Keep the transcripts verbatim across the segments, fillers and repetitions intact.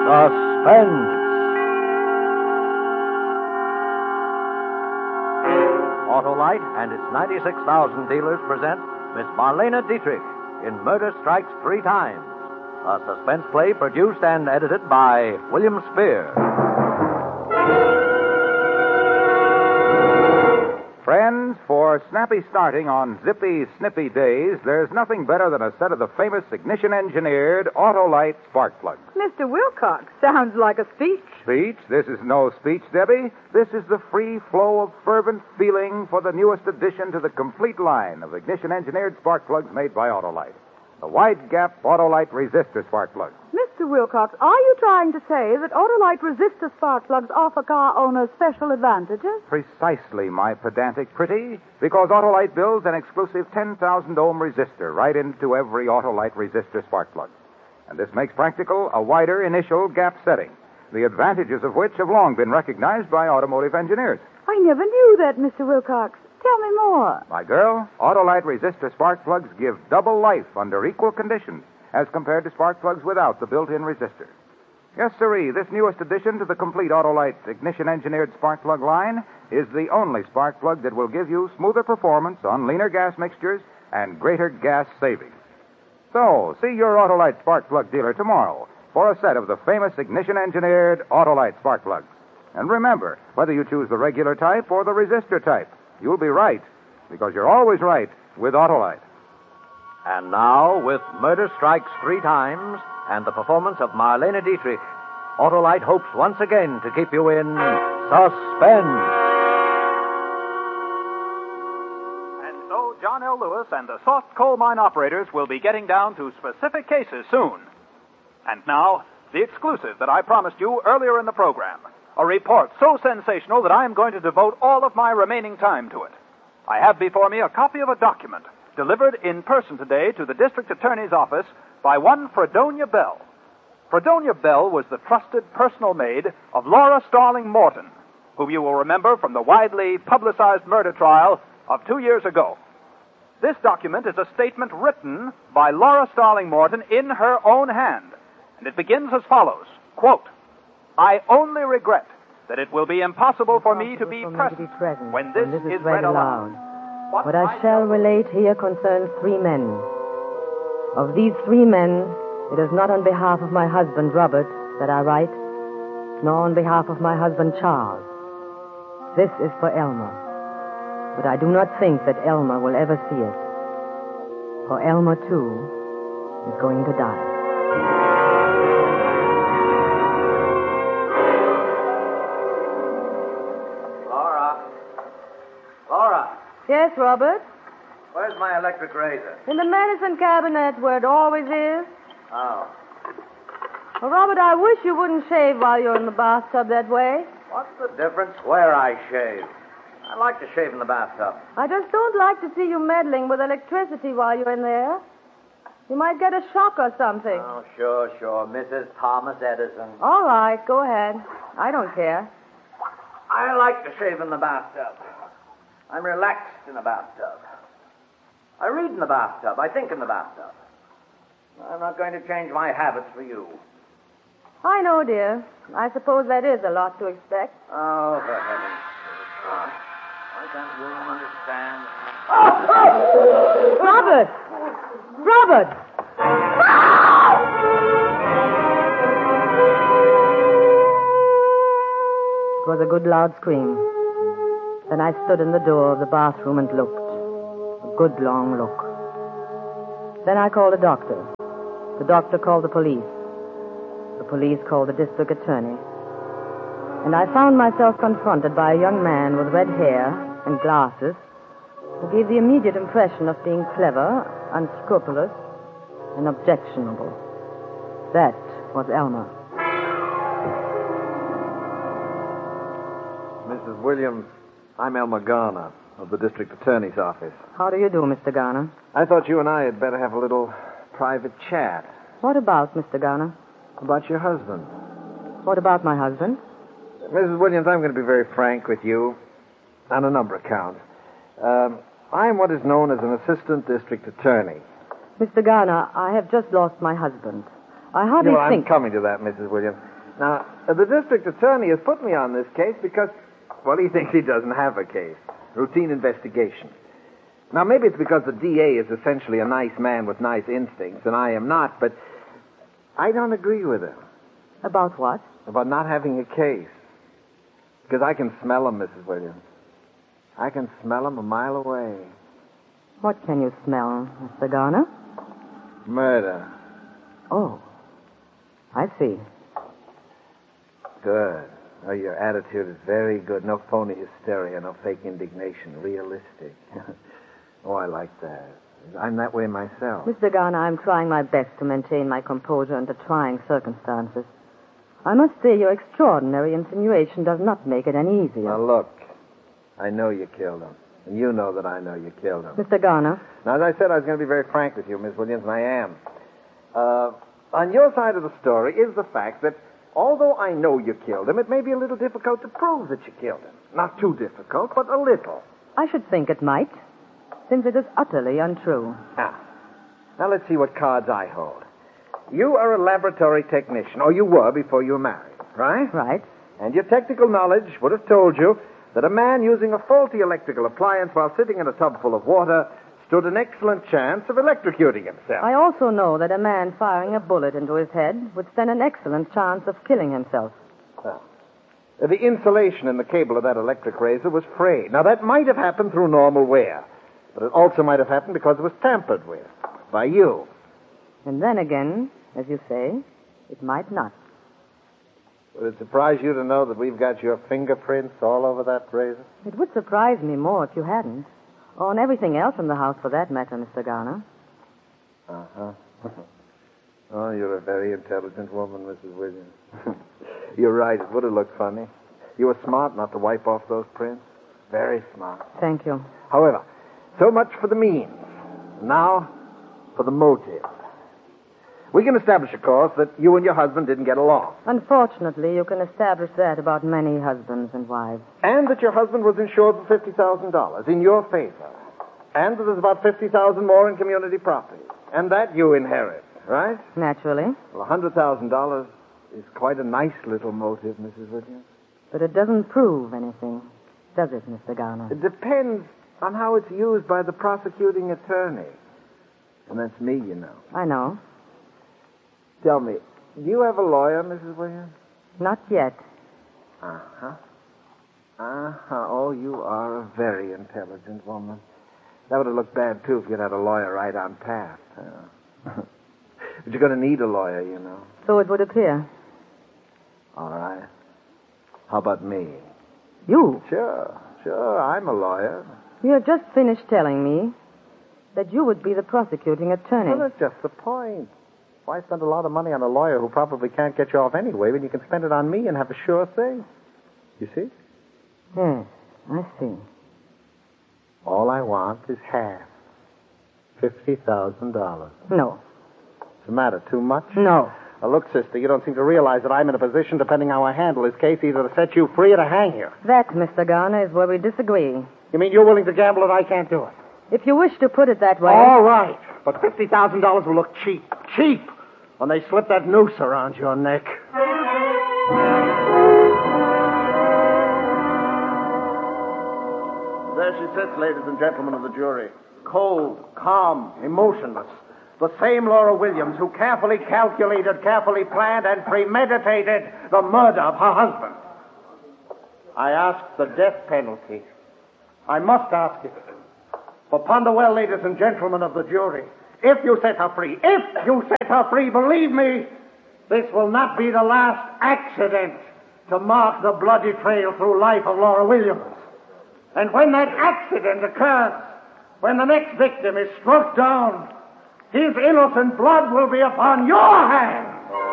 Suspense. Autolite and its ninety-six thousand dealers present Miss Marlene Dietrich in Murder Strikes Three Times, a suspense play produced and edited by William Spear. Friends, for snappy starting on zippy, snippy days, there's nothing better than a set of the famous ignition-engineered Autolite spark plugs. Mister Wilcox, sounds like a speech. Speech? This is no speech, Debbie. This is the free flow of fervent feeling for the newest addition to the complete line of ignition-engineered spark plugs made by Autolite. The wide-gap Autolite resistor spark plugs. Mister Wilcox, are you trying to say that Autolite resistor spark plugs offer car owners special advantages? Precisely, my pedantic pretty, because Autolite builds an exclusive ten thousand ohm resistor right into every Autolite resistor spark plug. And this makes practical a wider initial gap setting, the advantages of which have long been recognized by automotive engineers. I never knew that, Mister Wilcox. Tell me more. My girl, Autolite resistor spark plugs give double life under equal conditions as compared to spark plugs without the built-in resistor. Yes, sirree, this newest addition to the complete Autolite ignition-engineered spark plug line is the only spark plug that will give you smoother performance on leaner gas mixtures and greater gas savings. So, see your Autolite spark plug dealer tomorrow for a set of the famous ignition-engineered Autolite spark plugs. And remember, whether you choose the regular type or the resistor type, you'll be right, because you're always right with Autolite. And now, with Murder Strikes Three Times and the performance of Marlene Dietrich, Autolite hopes once again to keep you in suspense. And so, John L. Lewis and the soft coal mine operators will be getting down to specific cases soon. And now, the exclusive that I promised you earlier in the program. A report so sensational that I am going to devote all of my remaining time to it. I have before me a copy of a document delivered in person today to the district attorney's office by one Fredonia Bell. Fredonia Bell was the trusted personal maid of Laura Starling Morton, whom you will remember from the widely publicized murder trial of two years ago. This document is a statement written by Laura Starling Morton in her own hand, and it begins as follows, quote, I only regret that it will be impossible for me to be present when this is read aloud. What I shall relate here concerns three men. Of these three men, it is not on behalf of my husband, Robert, that I write, nor on behalf of my husband, Charles. This is for Elmer. But I do not think that Elmer will ever see it. For Elmer, too, is going to die. Yes, Robert? Where's my electric razor? In the medicine cabinet where it always is. Oh. Well, Robert, I wish you wouldn't shave while you're in the bathtub that way. What's the difference where I shave? I like to shave in the bathtub. I just don't like to see you meddling with electricity while you're in there. You might get a shock or something. Oh, sure, sure. Missus Thomas Edison. All right, go ahead. I don't care. I like to shave in the bathtub. I'm relaxed in the bathtub. I read in the bathtub. I think in the bathtub. I'm not going to change my habits for you. I know, dear. I suppose that is a lot to expect. Oh, for heaven's sake. Oh, why can't you understand? Robert! Robert! It was a good loud scream. Then I stood in the door of the bathroom and looked. A good long look. Then I called a doctor. The doctor called the police. The police called the district attorney. And I found myself confronted by a young man with red hair and glasses who gave the immediate impression of being clever, unscrupulous, and objectionable. That was Elmer. Missus Williams, I'm Elmer Garner of the district attorney's office. How do you do, Mister Garner? I thought you and I had better have a little private chat. What about, Mister Garner? About your husband. What about my husband? Missus Williams, I'm going to be very frank with you on a number of counts. Um, I'm what is known as an assistant district attorney. Mister Garner, I have just lost my husband. I hardly you know, think... I'm coming to that, Missus Williams. Now, uh, the district attorney has put me on this case because, well, he thinks he doesn't have a case. Routine investigation. Now, maybe it's because the D A is essentially a nice man with nice instincts, and I am not, but I don't agree with him. About what? About not having a case. Because I can smell him, Missus Williams. I can smell him a mile away. What can you smell, Mister Garner? Murder. Oh, I see. Good. Oh, your attitude is very good. No phony hysteria, no fake indignation. Realistic. Oh, I like that. I'm that way myself. Mister Garner, I'm trying my best to maintain my composure under trying circumstances. I must say your extraordinary insinuation does not make it any easier. Now, look. I know you killed him. And you know that I know you killed him. Mister Garner. Now, as I said, I was going to be very frank with you, Miss Williams, and I am. Uh, on your side of the story is the fact that although I know you killed him, it may be a little difficult to prove that you killed him. Not too difficult, but a little. I should think it might, since it is utterly untrue. Now, now let's see what cards I hold. You are a laboratory technician, or you were before you were married, right? Right. And your technical knowledge would have told you that a man using a faulty electrical appliance while sitting in a tub full of water stood an excellent chance of electrocuting himself. I also know that a man firing a bullet into his head would stand an excellent chance of killing himself. Well, the insulation in the cable of that electric razor was frayed. Now, that might have happened through normal wear, but it also might have happened because it was tampered with by you. And then again, as you say, it might not. Would it surprise you to know that we've got your fingerprints all over that razor? It would surprise me more if you hadn't. Or on everything else in the house, for that matter, Mister Garner. Uh-huh. Oh, you're a very intelligent woman, Missus Williams. You're right. It would have looked funny. You were smart not to wipe off those prints. Very smart. Thank you. However, so much for the means. Now, for the motive. We can establish, of course, that you and your husband didn't get along. Unfortunately, you can establish that about many husbands and wives. And that your husband was insured for fifty thousand dollars in your favor. And that there's about fifty thousand dollars more in community property. And that you inherit, right? Naturally. Well, one hundred thousand dollars is quite a nice little motive, Missus Williams. But it doesn't prove anything, does it, Mister Garner? It depends on how it's used by the prosecuting attorney. And that's me, you know. I know. Tell me, do you have a lawyer, Missus Williams? Not yet. Uh-huh. Uh-huh. Oh, you are a very intelligent woman. That would have looked bad, too, if you'd had a lawyer right on path. Uh, but you're going to need a lawyer, you know. So it would appear. All right. How about me? You? Sure, sure. I'm a lawyer. You have just finished telling me that you would be the prosecuting attorney. Well, that's just the point. Why spend a lot of money on a lawyer who probably can't get you off anyway when you can spend it on me and have a sure thing? You see? Yes, I see. All I want is half. Fifty thousand dollars. No. What's the matter? Too much? No. Now, look, sister, you don't seem to realize that I'm in a position, depending how I handle this case, either to set you free or to hang you. That, Mister Garner, is where we disagree. You mean you're willing to gamble and I can't do it? If you wish to put it that way. All right. But fifty thousand dollars will look cheap. Cheap! When they slip that noose around your neck. There she sits, ladies and gentlemen of the jury. Cold, calm, emotionless. The same Laura Williams who carefully calculated, carefully planned, and premeditated the murder of her husband. I ask the death penalty. I must ask it. For ponder well, ladies and gentlemen of the jury. If you set her free, if you set her free, believe me, this will not be the last accident to mark the bloody trail through life of Laura Williams. And when that accident occurs, when the next victim is struck down, his innocent blood will be upon your hands.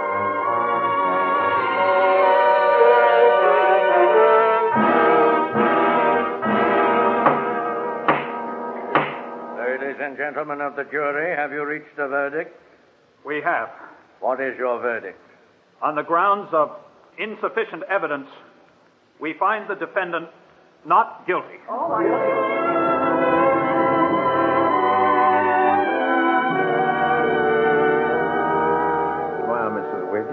Ladies and gentlemen of the jury, have you reached a verdict? We have. What is your verdict? On the grounds of insufficient evidence, we find the defendant not guilty. Oh, my God.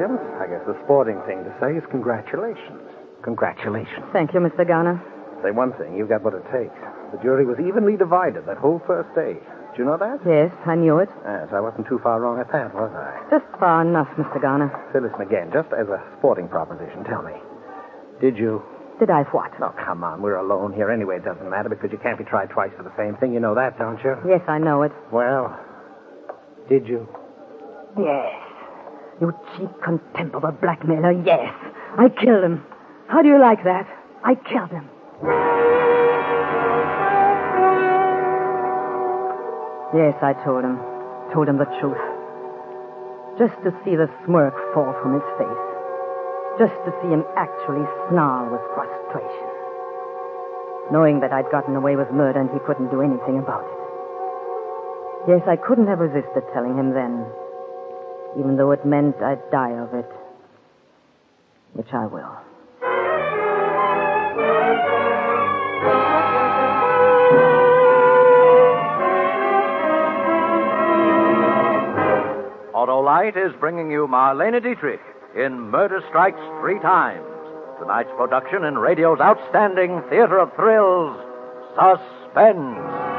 Williams. I guess the sporting thing to say is congratulations. Congratulations. Thank you, Mister Garner. Say one thing, you've got what it takes. The jury was evenly divided that whole first day. Did you know that? Yes, I knew it. Yes, I wasn't too far wrong at that, was I? Just far enough, Mister Garner. Say, listen again, just as a sporting proposition, tell me. Did you... Did I what? Oh, come on, we're alone here. Anyway, it doesn't matter because you can't be tried twice for the same thing. You know that, don't you? Yes, I know it. Well, did you? Yes. You cheap, contemptible blackmailer, yes. I killed him. How do you like that? I killed him. Yes, I told him. Told him the truth. Just to see the smirk fall from his face. Just to see him actually snarl with frustration. Knowing that I'd gotten away with murder and he couldn't do anything about it. Yes, I couldn't have resisted telling him then. Even though it meant I'd die of it. Which I will. Autolite is bringing you Marlene Dietrich in Murder Strikes Three Times, tonight's production in radio's outstanding theater of thrills, Suspense.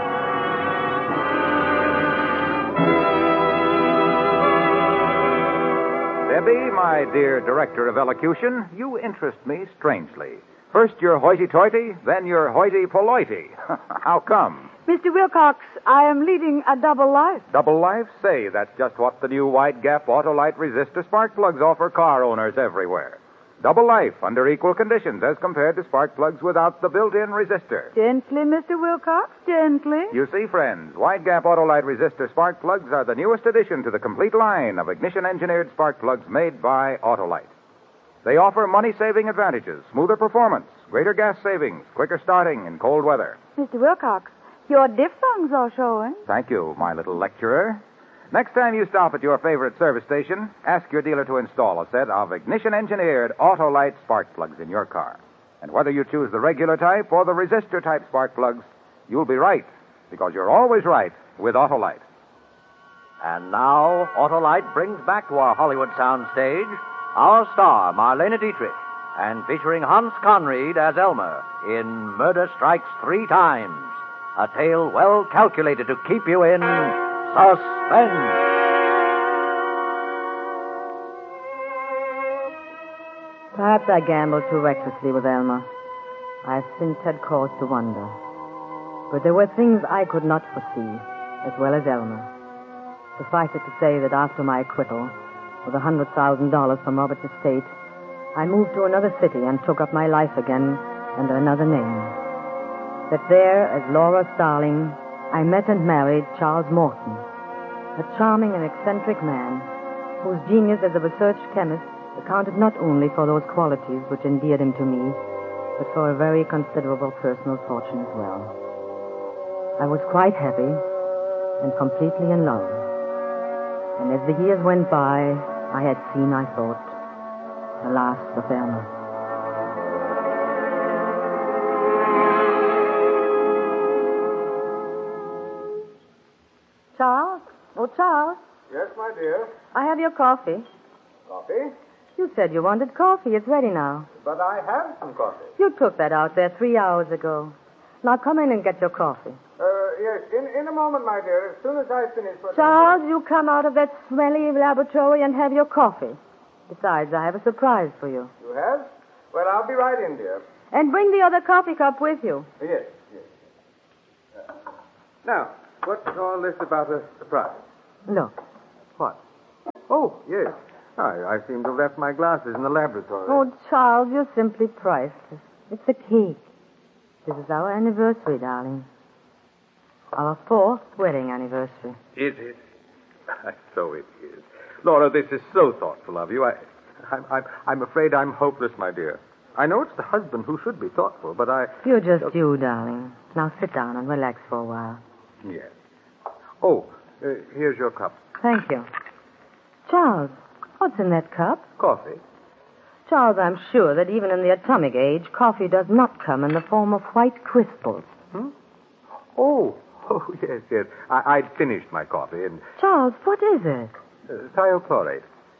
Debbie, my dear director of elocution, you interest me strangely. First you're hoity-toity, then you're hoity-pollity. How come? Mister Wilcox, I am leading a double life. Double life? Say, that's just what the new wide-gap Autolite resistor spark plugs offer car owners everywhere. Double life under equal conditions as compared to spark plugs without the built-in resistor. Gently, Mister Wilcox, gently. You see, friends, wide-gap Autolite resistor spark plugs are the newest addition to the complete line of ignition-engineered spark plugs made by Autolite. They offer money-saving advantages, smoother performance, greater gas savings, quicker starting in cold weather. Mister Wilcox, your diphthongs are showing. Thank you, my little lecturer. Next time you stop at your favorite service station, ask your dealer to install a set of ignition-engineered Autolite spark plugs in your car. And whether you choose the regular type or the resistor-type spark plugs, you'll be right, because you're always right with Autolite. And now, Autolite brings back to our Hollywood soundstage our star, Marlene Dietrich, and featuring Hans Conried as Elmer in Murder Strikes Three Times, a tale well calculated to keep you in suspense. Perhaps I gambled too recklessly with Elmer. I've since had cause to wonder. But there were things I could not foresee, as well as Elmer. Suffice it to say that after my acquittal, with a hundred thousand dollars from Robert's estate, I moved to another city and took up my life again under another name. That there, as Laura Starling, I met and married Charles Morton, a charming and eccentric man whose genius as a research chemist accounted not only for those qualities which endeared him to me, but for a very considerable personal fortune as well. I was quite happy and completely in love. And as the years went by, I had seen, I thought, the last of Elmer. Charles? Oh, Charles, Yes, my dear. I have your coffee. Coffee? You said you wanted coffee. It's ready now. But I have some coffee. You took that out there three hours ago. Now come in and get your coffee. Uh, yes, in, in a moment, my dear, as soon as I finish what... Charles, you come out of that smelly laboratory and have your coffee. Besides, I have a surprise for you. You have? Well, I'll be right in, dear. And bring the other coffee cup with you. Yes, yes. Uh, now, what's all this about a surprise? Look. What? Oh, yes. I, I seem to have left my glasses in the laboratory. Oh, Charles, you're simply priceless. It's a cake. This is our anniversary, darling. Our fourth wedding anniversary. Is it? So it is. Laura, this is so thoughtful of you. I, I'm, I'm, I'm afraid I'm hopeless, my dear. I know it's the husband who should be thoughtful, but I... You're just you, darling. Now sit down and relax for a while. Yes. Oh, uh, here's your cup. Thank you. Charles, what's in that cup? Coffee. Charles, I'm sure that even in the atomic age, coffee does not come in the form of white crystals. Hmm? Oh, oh, yes, yes. I, I'd finished my coffee and... Charles, what is it? Uh, thiochlorate.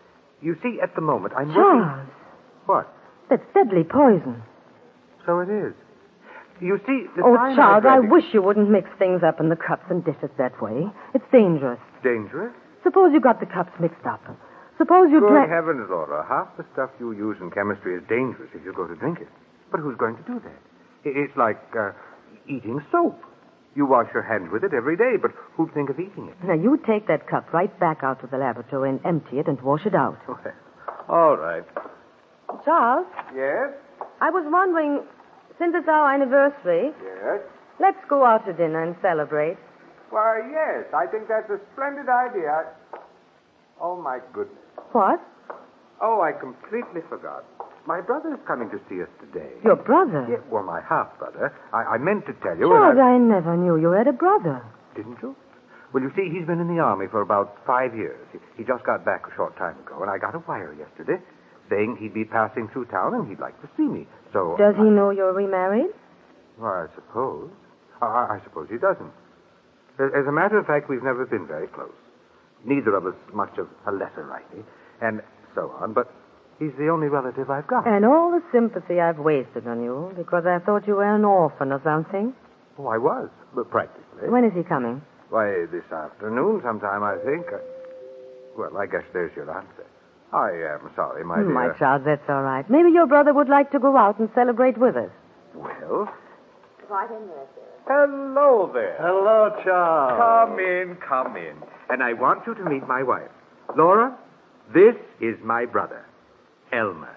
You see, at the moment, I'm Charles, working... What? that's deadly poison. So it is. You see, the Oh, time Charles, I read- wish you wouldn't mix things up in the cups and dishes that way. It's dangerous. Dangerous? Suppose you got the cups mixed up. Suppose you Good drank... heavens, Laura. Half the stuff you use in chemistry is dangerous if you go to drink it. But who's going to do that? I- It's like uh, eating soap. You wash your hands with it every day, but who'd think of eating it? Now, you take that cup right back out to the laboratory and empty it and wash it out. Okay. All right. Charles, Yes? I was wondering, since it's our anniversary, Yes? let's go out to dinner and celebrate. Why, yes. I think that's a splendid idea. Oh, my goodness. What? Oh, I completely forgot. My brother is coming to see us today. Your brother? Yeah, well, my half-brother. I, I meant to tell you... Charles, and I... I never knew you had a brother. Didn't you? Well, you see, he's been in the Army for about five years. He, he just got back a short time ago, and I got a wire yesterday saying he'd be passing through town and he'd like to see me. So... Does he know you're remarried? Well, I suppose. I, I suppose he doesn't. As as a matter of fact, we've never been very close. Neither of us much of a letter writing, and so on, but he's the only relative I've got. And all the sympathy I've wasted on you because I thought you were an orphan or something. Oh, I was, but practically. When is he coming? Why, this afternoon sometime, I think. I... Well, I guess there's your answer. I am sorry, my Hmm, dear. My Charles, that's all right. Maybe your brother would like to go out and celebrate with us. Well, Right in there, sir. hello there. Hello, Charles. Come in, come in. And I want you to meet my wife. Laura, this is my brother, Elmer.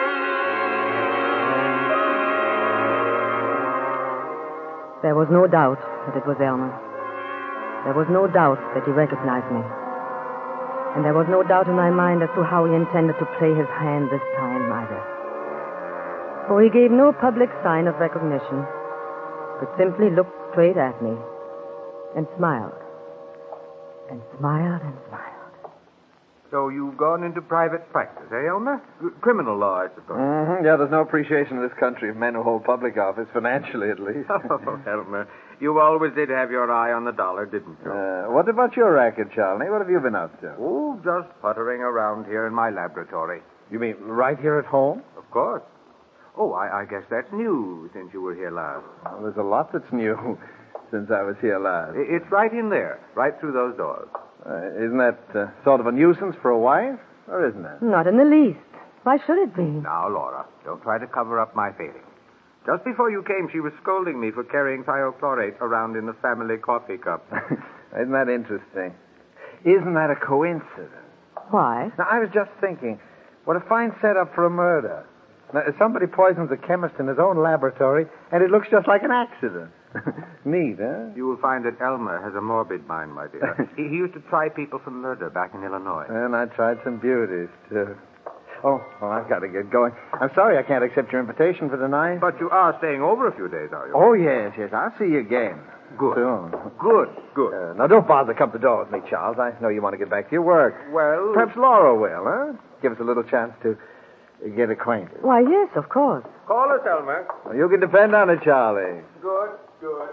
There was no doubt that it was Elmer. There was no doubt that he recognized me. And there was no doubt in my mind as to how he intended to play his hand this time either. For he gave no public sign of recognition, but simply looked straight at me and smiled. And smiled and smiled. So you've gone into private practice, eh, Elmer? Criminal law, I suppose. Mm-hmm. Yeah, there's no appreciation in this country of men who hold public office, financially at least. Oh, Elmer, you always did have your eye on the dollar, didn't you? Uh, what about your racket, Charlie? What have you been up to? Oh, just puttering around here in my laboratory. You mean right here at home? Of course. Oh, I, I guess that's new since you were here last. Well, there's a lot that's new since I was here last. I- It's right in there, right through those doors. Uh, isn't that uh, sort of a nuisance for a wife? Or isn't it? Not in the least. Why should it be? Now, Laura, don't try to cover up my failings. Just before you came, she was scolding me for carrying thiochlorate around in the family coffee cup. Isn't that interesting? Isn't that a coincidence? Why? Now, I was just thinking, what a fine setup for a murder. Now, somebody poisons a chemist in his own laboratory, and it looks just like an accident. Neat, huh? You will find that Elmer has a morbid mind, my dear. he, he used to try people for murder back in Illinois. And I tried some beauties, too. Oh, well, I've got to get going. I'm sorry I can't accept your invitation for tonight. But you are staying over a few days, are you? Oh, yes, yes. I'll see you again. Good. Soon. Good, good. Uh, now, don't bother to come to the door with me, Charles. I know you want to get back to your work. Well... Perhaps Laura will, huh? Give us a little chance to get acquainted. Why, yes, of course. Call us, Elmer. Well, you can depend on it, Charlie. Good, good.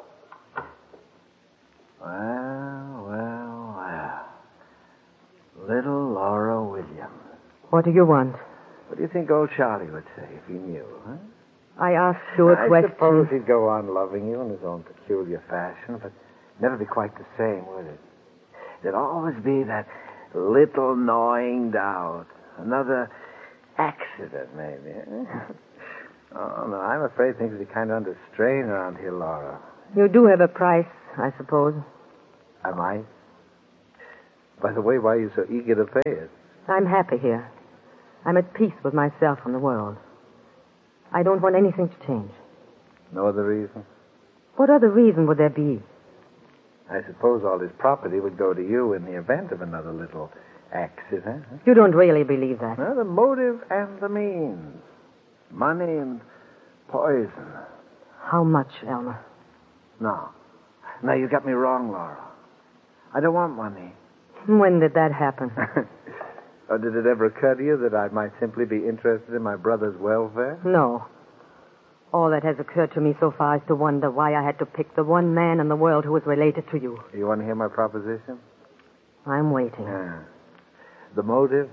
Well, well, well. Little Laura Williams. What do you want? What do you think old Charlie would say if he knew, huh? I asked you a I question. suppose he'd go on loving you in his own peculiar fashion, but never be quite the same, would it? There'd always be that little gnawing doubt. Another accident, maybe. eh? Oh, no, I'm afraid things are kind of under strain around here, Laura. You do have a price, I suppose. Am I? By the way, why are you so eager to pay it? I'm happy here. I'm at peace with myself and the world. I don't want anything to change. No other reason? What other reason would there be? I suppose all his property would go to you in the event of another little accident. huh? You don't really believe that. Well, the motive and the means. Money and poison. How much, Elmer? No. No, you got me wrong, Laura. I don't want money. When did that happen? Or did it ever occur to you that I might simply be interested in my brother's welfare? No. All that has occurred to me so far is to wonder why I had to pick the one man in the world who was related to you. You want to hear my proposition? I'm waiting. Yeah. The motive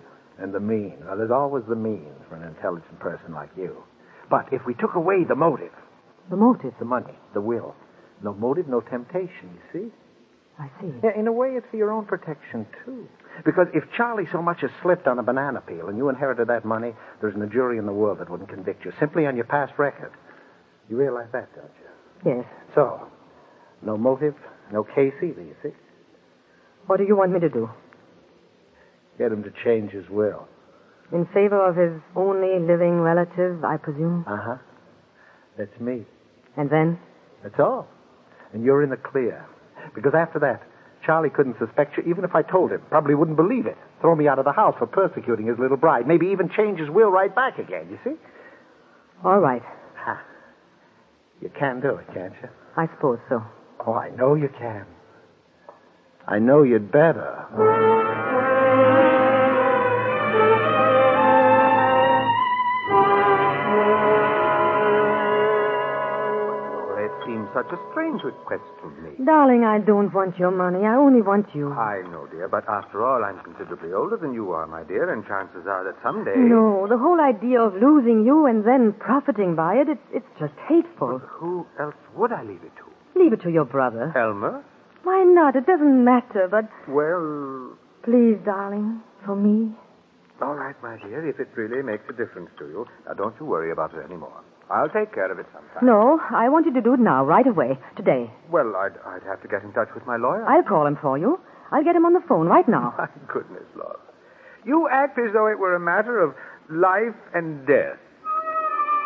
And the mean. Now, there's always the means for an intelligent person like you. But if we took away the motive, The motive? the money, the will, no motive, no temptation, you see? I see. Yeah, in a way, it's for your own protection, too. Because if Charlie so much as slipped on a banana peel and you inherited that money, there isn't a jury in the world that wouldn't convict you, simply on your past record. You realize that, don't you? Yes. So, no motive, no case either, you see? What do you want me to do? Get him to change his will. In favor of his only living relative, I presume? Uh-huh. That's me. And then? That's all. And you're in the clear. Because after that, Charlie couldn't suspect you, even if I told him. Probably wouldn't believe it. Throw me out of the house for persecuting his little bride. Maybe even change his will right back again, you see? All right. Ha. You can do it, can't you? I suppose so. Oh, I know you can. I know you'd better. It seems such a strange request from me. Darling, I don't want your money. I only want you. I know, dear, but after all, I'm considerably older than you are, my dear, and chances are that someday... No, the whole idea of losing you and then profiting by it, it's, it's just hateful. But who else would I leave it to? Leave it to your brother. Elmer? Why not? It doesn't matter, but... Well... Please, darling, for me. All right, my dear, if it really makes a difference to you. Now, don't you worry about it anymore. I'll take care of it sometime. No, I want you to do it now, right away, today. Well, I'd, I'd have to get in touch with my lawyer. I'll call him for you. I'll get him on the phone right now. My goodness, Laura. You act as though it were a matter of life and death.